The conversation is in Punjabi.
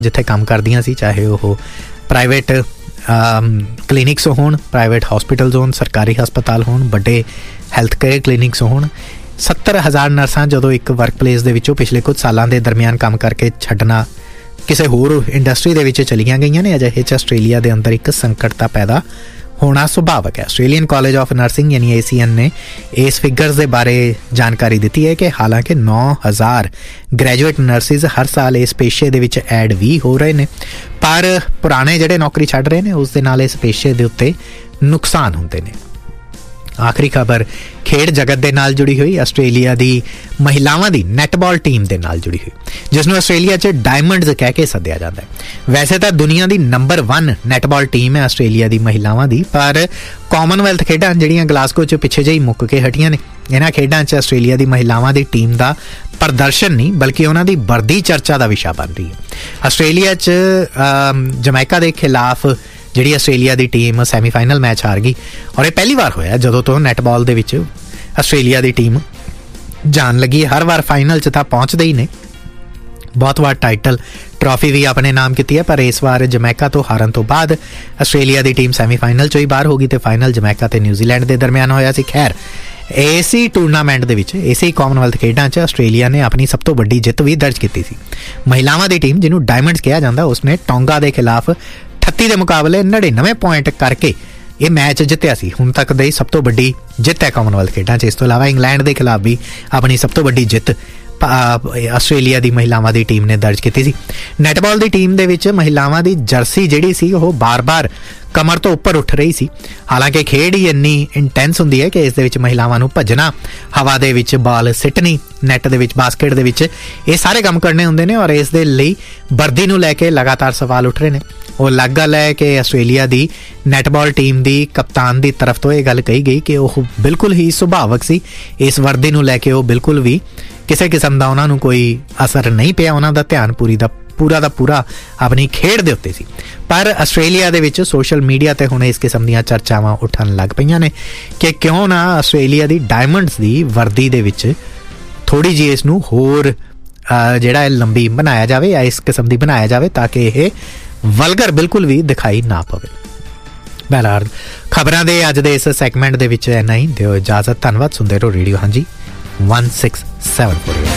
ਜਿੱਥੇ ਕੰਮ ਕਰਦੀਆਂ ਸੀ, ਚਾਹੇ ਉਹ ਪ੍ਰਾਈਵੇਟ ਕਲੀਨਿਕਸ ਹੋਣ, ਪ੍ਰਾਈਵੇਟ ਹਸਪੀਟਲਸ ਹੋਣ, ਸਰਕਾਰੀ ਹਸਪਤਾਲ ਹੋਣ, ਵੱਡੇ ਹੈਲਥ ਕੇਅਰ ਕਲੀਨਿਕਸ ਹੋਣ। 70,000 ਨਰਸਾਂ ਜਦੋਂ ਇੱਕ ਵਰਕ ਪਲੇਸ ਦੇ ਵਿੱਚੋਂ ਪਿਛਲੇ ਕੁਝ ਸਾਲਾਂ ਦੇ ਦਰਮਿਆਨ ਕੰਮ ਕਰਕੇ ਛੱਡਣਾ ਕਿਸੇ ਹੋਰ ਇੰਡਸਟਰੀ ਦੇ ਵਿੱਚ ਚਲੀਆਂ ਗਈਆਂ ਨੇ। ਅਜਿਹੇ 'ਚ ਆਸਟ੍ਰੇਲੀਆ ਦੇ ਅੰਦਰ ਇੱਕ ਸੰਕਟ ਤਾਂ ਪੈਦਾ ਹੋਣਾ ਸੁਭਾਵਕ ਹੈ। ਆਸਟ੍ਰੇਲੀਅਨ ਕਾਲਜ ਆਫ ਨਰਸਿੰਗ ਯਾਨੀ ACN ਨੇ ਇਸ ਫਿਗਰਸ ਦੇ ਬਾਰੇ ਜਾਣਕਾਰੀ ਦਿੱਤੀ ਹੈ ਕਿ ਹਾਲਾਂਕਿ 9,000 ਗ੍ਰੈਜੂਏਟ ਨਰਸਿਸ ਹਰ ਸਾਲ ਇਸ ਪੇਸ਼ੇ ਦੇ ਵਿੱਚ ਐਡ ਵੀ ਹੋ ਰਹੇ ਨੇ, ਪਰ ਪੁਰਾਣੇ ਜਿਹੜੇ ਨੌਕਰੀ ਛੱਡ ਰਹੇ ਨੇ ਉਸ ਦੇ ਨਾਲ ਇਸ ਪੇਸ਼ੇ ਦੇ ਉੱਤੇ ਨੁਕਸਾਨ ਹੁੰਦੇ ਨੇ। ਆਖਰੀ ਖਬਰ ਖੇਡ ਜਗਤ ਦੇ ਨਾਲ ਜੁੜੀ ਹੋਈ, ਆਸਟ੍ਰੇਲੀਆ ਦੀ ਮਹਿਲਾਵਾਂ ਦੀ ਨੈਟਬਾਲ ਟੀਮ ਦੇ ਨਾਲ ਜੁੜੀ ਹੋਈ, ਜਿਸ ਨੂੰ ਆਸਟ੍ਰੇਲੀਆ 'ਚ ਡਾਇਮੰਡਸ ਕਹਿ ਕੇ ਸੱਦਿਆ ਜਾਂਦਾ ਹੈ। ਵੈਸੇ ਤਾਂ ਦੁਨੀਆ ਦੀ ਨੰਬਰ 1 ਨੈਟਬਾਲ ਟੀਮ ਹੈ ਆਸਟ੍ਰੇਲੀਆ ਦੀ ਮਹਿਲਾਵਾਂ ਦੀ, ਪਰ ਕਾਮਨਵੈਲਥ ਖੇਡਾਂ ਜਿਹੜੀਆਂ ਗਲਾਸਗੋ 'ਚ ਪਿੱਛੇ ਜਿਹੀ ਮੁੱਕ ਕੇ ਹਟੀਆਂ ਨੇ, ਇਹਨਾਂ ਖੇਡਾਂ 'ਚ ਆਸਟ੍ਰੇਲੀਆ ਦੀ ਮਹਿਲਾਵਾਂ ਦੀ ਟੀਮ ਦਾ ਪ੍ਰਦਰਸ਼ਨ ਨਹੀਂ ਬਲਕਿ ਉਹਨਾਂ ਦੀ ਵਰਦੀ ਚਰਚਾ ਦਾ ਵਿਸ਼ਾ ਬਣ ਰਹੀ ਹੈ। ਆਸਟ੍ਰੇਲੀਆ 'ਚ ਜਮੈਕਾ ਦੇ ਖਿਲਾਫ ਜਿਹੜੀ ਆਸਟ੍ਰੇਲੀਆ ਦੀ ਟੀਮ ਸੈਮੀਫਾਈਨਲ ਮੈਚ ਹਾਰ ਗਈ, ਔਰ ਇਹ ਪਹਿਲੀ ਵਾਰ ਹੋਇਆ ਜਦੋਂ ਤੋਂ ਨੈਟਬਾਲ ਦੇ ਵਿੱਚ ਆਸਟ੍ਰੇਲੀਆ ਦੀ ਟੀਮ ਜਾਣ ਲੱਗੀ। ਹਰ ਵਾਰ ਫਾਈਨਲ 'ਚ ਤਾਂ ਪਹੁੰਚਦੇ ਹੀ ਨੇ, ਬਹੁਤ ਵਾਰ ਟਾਈਟਲ ਟਰਾਫੀ ਵੀ ਆਪਣੇ ਨਾਮ ਕੀਤੀ ਹੈ, ਪਰ ਇਸ ਵਾਰ ਜਮੈਕਾ ਤੋਂ ਹਾਰਨ ਤੋਂ ਬਾਅਦ ਆਸਟ੍ਰੇਲੀਆ ਦੀ ਟੀਮ ਸੈਮੀਫਾਈਨਲ 'ਚੋਂ ਹੀ ਬਾਹਰ ਹੋ ਗਈ ਤੇ ਫਾਈਨਲ ਜਮੈਕਾ ਤੇ ਨਿਊਜ਼ੀਲੈਂਡ ਦੇ ਦਰਮਿਆਨ ਹੋਇਆ ਸੀ। ਖੈਰ, ਇਸੇ ਟੂਰਨਾਮੈਂਟ ਦੇ ਵਿੱਚ, ਇਸੇ ਕਾਮਨਵੈਲਥ ਖੇਡਾਂ 'ਚ ਆਸਟ੍ਰੇਲੀਆ ਨੇ ਆਪਣੀ ਸਭ ਤੋਂ ਵੱਡੀ ਜਿੱਤ ਵੀ ਦਰਜ ਕੀਤੀ ਸੀ। ਮਹਿਲਾਵਾਂ ਦੀ ਟੀਮ, ਜਿਹਨੂੰ ਡਾਇਮੰਡਸ ਕਿਹਾ ਜਾਂਦਾ, ਉਸਨੇ ਟੋਂਗਾ ਦੇ ਖਿਲਾਫ 38 ਦੇ ਮੁਕਾਬਲੇ 99 ਪੁਆਇੰਟ ਕਰਕੇ ਇਹ ਮੈਚ ਜਿੱਤਿਆ ਸੀ। ਹੁਣ ਤੱਕ ਦੀ ਸਭ ਤੋਂ ਵੱਡੀ ਜਿੱਤ ਹੈ ਕਾਮਨਵੈਲਥ ਖੇਡਾਂ 'ਚ। ਇਸ ਤੋਂ ਇਲਾਵਾ ਇੰਗਲੈਂਡ ਦੇ ਖਿਲਾਫ ਵੀ ਆਪਣੀ ਸਭ ਤੋਂ ਵੱਡੀ ਜਿੱਤ ਆਸਟ੍ਰੇਲੀਆ ਦੀ ਮਹਿਲਾਵਾਂ ਦੀ ਟੀਮ ਨੇ ਦਰਜ ਕੀਤੀ ਸੀ। ਨੈਟਬਾਲ ਦੀ ਟੀਮ ਦੇ ਵਿੱਚ ਮਹਿਲਾਵਾਂ ਦੀ ਜਰਸੀ ਜਿਹੜੀ ਸੀ ਉਹ ਬਾਰ-ਬਾਰ ਕਮਰ ਤੋਂ ਉੱਪਰ ਉੱਠ ਰਹੀ ਸੀ। ਹਾਲਾਂਕਿ ਖੇਡ ਹੀ ਇੰਨੀ ਇੰਟੈਂਸ ਹੁੰਦੀ ਹੈ ਕਿ ਇਸ ਦੇ ਵਿੱਚ ਮਹਿਲਾਵਾਂ ਨੂੰ ਭੱਜਣਾ, ਹਵਾ ਦੇ ਵਿੱਚ ਬਾਲ ਸਿੱਟਣੀ, ਨੈੱਟ ਦੇ ਵਿੱਚ, ਬਾਸਕਟ ਦੇ ਵਿੱਚ, ਇਹ ਸਾਰੇ ਕੰਮ ਕਰਨੇ ਹੁੰਦੇ ਨੇ, ਔਰ ਇਸ ਦੇ ਲਈ ਵਰਦੀ ਨੂੰ ਲੈ ਕੇ ਲਗਾਤਾਰ ਸਵਾਲ ਉੱਠ ਰਹੇ ਨੇ। ਉਹ ਅਲੱਗ ਗੱਲ ਹੈ ਕਿ ਆਸਟ੍ਰੇਲੀਆ ਦੀ ਨੈਟਬਾਲ ਟੀਮ ਦੀ ਕਪਤਾਨ ਦੀ ਤਰਫ ਤੋਂ ਇਹ ਗੱਲ ਕਹੀ ਗਈ ਕਿ ਉਹ ਬਿਲਕੁਲ ਹੀ ਸੁਭਾਵਕ ਸੀ, ਇਸ ਵਰਦੀ ਨੂੰ ਲੈ ਕੇ ਉਹ ਬਿਲਕੁਲ ਵੀ ਕਿਸੇ ਕਿਸਮ ਦਾ ਉਹਨਾਂ ਨੂੰ ਕੋਈ ਅਸਰ ਨਹੀਂ ਪਿਆ, ਉਹਨਾਂ ਦਾ ਧਿਆਨ ਪੂਰਾ ਦਾ ਪੂਰਾ ਆਪਣੀ ਖੇਡ ਦੇ ਉੱਤੇ ਸੀ। ਪਰ ਆਸਟ੍ਰੇਲੀਆ ਦੇ ਵਿੱਚ ਸੋਸ਼ਲ ਮੀਡੀਆ ਤੇ ਹੁਣ ਇਸ ਕਿਸਮ ਦੀਆਂ ਚਰਚਾਵਾਂ ਉੱਠਣ ਲੱਗ ਪਈਆਂ ਨੇ ਕਿ ਕਿਉਂ ਨਾ ਆਸਟ੍ਰੇਲੀਆ ਦੀ ਡਾਇਮੰਡਸ ਦੀ ਵਰਦੀ ਦੇ ਵਿੱਚ ਥੋੜ੍ਹੀ ਜਿਹੀ ਇਸ ਨੂੰ ਹੋਰ ਜਿਹੜਾ ਲੰਬੀ ਬਣਾਇਆ ਜਾਵੇ ਜਾਂ ਇਸ ਕਿਸਮ ਦੀ ਬਣਾਇਆ ਜਾਵੇ ਤਾਂ ਕਿ ਇਹ ਵਲਗਰ ਬਿਲਕੁਲ ਵੀ ਦਿਖਾਈ ਨਾ ਪਵੇ। ਬਹਿਰਹਾਲ ਖਬਰਾਂ ਦੇ ਅੱਜ ਦੇ ਇਸ ਸੈਗਮੈਂਟ ਦੇ ਵਿੱਚ ਇੰਨਾ ਹੀ। ਦਿਓ ਇਜਾਜ਼ਤ। ਧੰਨਵਾਦ। ਸੁਣਦੇ ਰਹੋ ਰੇਡੀਓ ਹਾਂਜੀ 1674।